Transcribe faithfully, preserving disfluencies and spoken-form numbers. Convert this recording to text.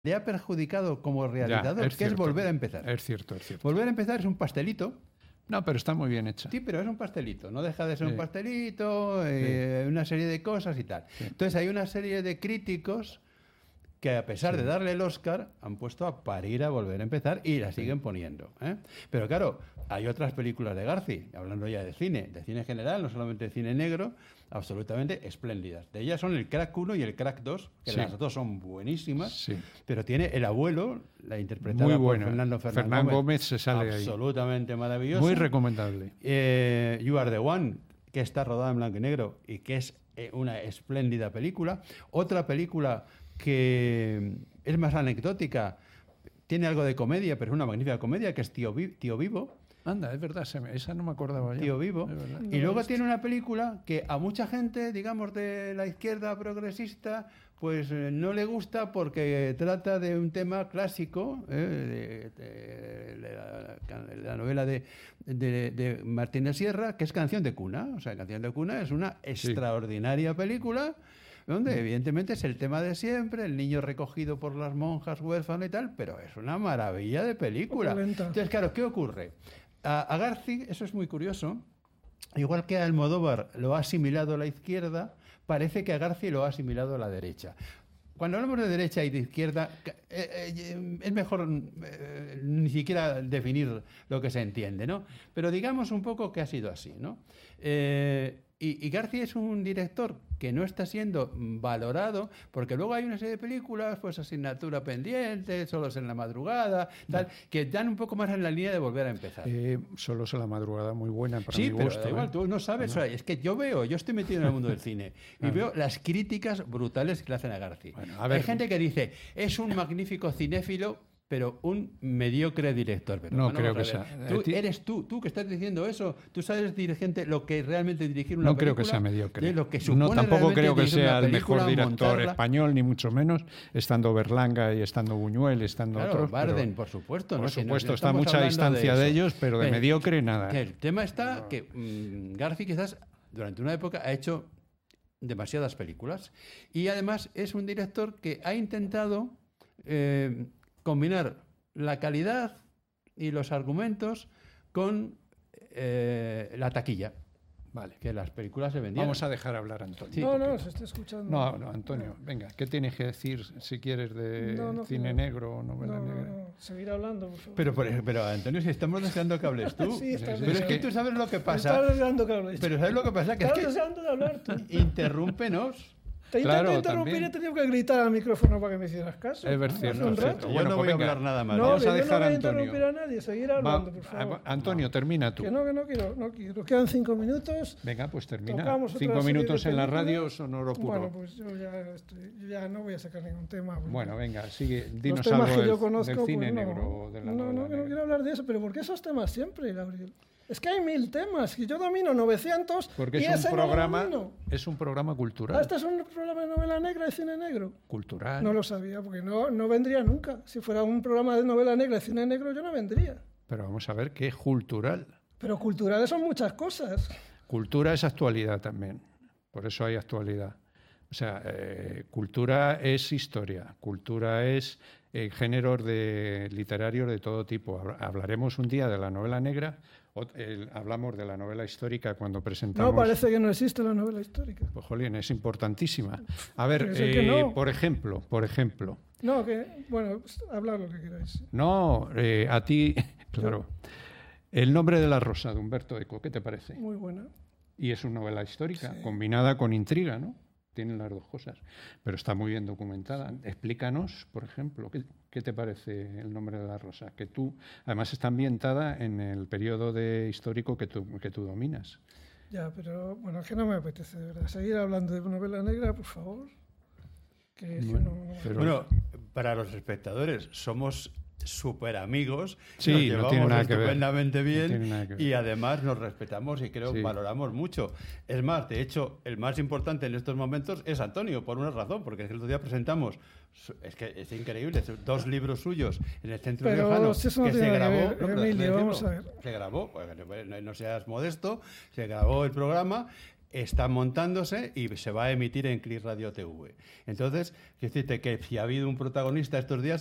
le ha perjudicado como realizador, ya, es que cierto, es volver a empezar. Es cierto, es cierto. Volver a empezar es un pastelito. No, pero está muy bien hecha. Sí, pero es un pastelito, no deja de ser sí. un pastelito, eh, sí. una serie de cosas y tal. Sí. Entonces hay una serie de críticos que a pesar sí. de darle el Oscar han puesto a parir a volver a empezar y la siguen sí. poniendo. ¿eh? Pero claro, hay otras películas de Garci, hablando ya de cine, de cine general, no solamente de cine negro, absolutamente espléndidas. De ellas son el Crack uno y el Crack dos, que sí. las dos son buenísimas, sí. pero tiene El abuelo, la interpretada muy buena. por Fernando Fernán Fernán Gómez, Gómez se sale absolutamente ahí. maravillosa. Muy recomendable. Eh, You Are the One, que está rodada en blanco y negro y que es eh, una espléndida película. Otra película que es más anecdótica, tiene algo de comedia, pero es una magnífica comedia, que es Tío, Vi- Tío Vivo. Anda, es verdad, esa no me acordaba ya. Tío Vivo. Y no luego tiene una película que a mucha gente, digamos, de la izquierda progresista, pues eh, no le gusta porque trata de un tema clásico, eh, de, de, de, la, de la novela de, de, de Martín de Sierra, que es Canción de Cuna. O sea, Canción de Cuna es una sí. extraordinaria película donde evidentemente es el tema de siempre, el niño recogido por las monjas huérfano y tal, pero es una maravilla de película. Entonces, claro, ¿qué ocurre? A, a Garci, eso es muy curioso, igual que a Almodóvar lo ha asimilado a la izquierda, parece que a Garci lo ha asimilado a la derecha. Cuando hablamos de derecha y de izquierda, eh, eh, es mejor eh, ni siquiera definir lo que se entiende, ¿no? Pero digamos un poco que ha sido así, ¿no? Eh, y, y Garci es un director que no está siendo valorado, porque luego hay una serie de películas, pues Asignatura Pendiente, Solos en la Madrugada, tal, no. que dan un poco más en la línea de volver a empezar. Eh, Solos en la Madrugada, muy buena para sí, mi pero gusto. da igual, ¿eh? tú no sabes, no. es que yo veo, yo estoy metido en el mundo del cine y ah. veo las críticas brutales que le hacen a Garci. Bueno, a ver. Hay gente que dice, es un magnífico cinéfilo, pero un mediocre director. Pero no bueno, creo que sea. Tú, eres tú, tú que estás diciendo eso. Tú sabes, dirigente, lo que realmente dirigir una no película. No creo que sea mediocre. Lo que no, tampoco creo que sea el mejor director montarla. español, ni mucho menos, estando Berlanga y estando Buñuel, estando claro, otros. Barden, por supuesto. Por ¿no? supuesto, no, está a mucha distancia de, de ellos, pero de pero, mediocre nada. Que el tema está no. que mmm, Garci quizás durante una época ha hecho demasiadas películas y además es un director que ha intentado eh, combinar la calidad y los argumentos con eh, la taquilla. Vale. Que las películas se vendían. Vamos a dejar hablar a Antonio. Sí, no, porque... no, se está escuchando. No, no, Antonio, no. venga, ¿qué tienes que decir si quieres de no, no, cine no. negro o novela no, negra? No, no, seguir hablando, por favor. Pero, por, pero Antonio, si estamos deseando que hables tú. sí, pero es que tú sabes lo que pasa. Estás deseando que hables. Pero ¿sabes lo que pasa? Que Estás es que deseando de hablar tú. Interrúmpenos. Te he claro, intentado interrumpir y he tenido que gritar al micrófono para que me hicieras caso. Es verdad, cierto, un cierto. Yo Bueno, no pues voy venga. a hablar nada más. No, Vamos a yo dejar no voy a a Antonio. interrumpir a nadie, seguir hablando, Va, por favor. Antonio, no. termina tú. Que no, que no quiero, no quiero. Quedan cinco minutos. Venga, pues termina. Tocamos Cinco otra minutos serie en de la radio, películas. sonoro puro. Bueno, pues yo ya, estoy, yo ya no voy a sacar ningún tema. Bueno, venga, sigue. Los Dinos temas algo que del, yo conozco, del cine pues no. negro o de la No, no, novela que no negra. quiero hablar de eso, pero ¿por qué esos temas siempre, Gabriel? Es que hay mil temas y yo domino novecientos. Porque y es ese un programa, no es un programa cultural. Ah, ¿este es un programa de novela negra y cine negro? Cultural. No lo sabía, porque no, no vendría nunca. Si fuera un programa de novela negra y cine negro, yo no vendría. Pero vamos a ver qué es cultural. Pero culturales son muchas cosas. Cultura es actualidad también. Por eso hay actualidad. O sea, eh, cultura es historia. Cultura es eh, géneros de, literarios de todo tipo. Hablaremos un día de la novela negra. O, eh, hablamos de la novela histórica cuando presentamos... No, parece que no existe la novela histórica. Pues, jolín, es importantísima. A ver, eh, no. por ejemplo, por ejemplo... No, que... Bueno, pues, hablad lo que queráis. No, eh, a ti... Claro. El nombre de la rosa, de Humberto Eco, ¿qué te parece? Muy buena. Y es una novela histórica, sí. combinada con intriga, ¿no? Tienen las dos cosas, pero está muy bien documentada. Explícanos, por ejemplo, ¿qué, qué te parece El nombre de la rosa? Que tú, además está ambientada en el periodo de histórico que tú, que tú dominas. Ya, pero bueno, es que no me apetece, de verdad. Seguir hablando de novela negra, por favor. Que bueno, no... pero... bueno, para los espectadores, somos súper amigos, sí, nos llevamos no tiene nada estupendamente que ver. bien no que ver. Y además nos respetamos y creo que sí. valoramos mucho. Es más, de hecho, el más importante en estos momentos es Antonio, por una razón, porque el otro día presentamos, es que es increíble, dos libros suyos en el Centro Pero Riojano, si eso no que tiene se grabó, que ver, no, Emilio, vamos a ver. Se grabó, no seas modesto, se grabó el programa está montándose y se va a emitir en Click Radio T V. Entonces, quiero decirte que si ha habido un protagonista estos días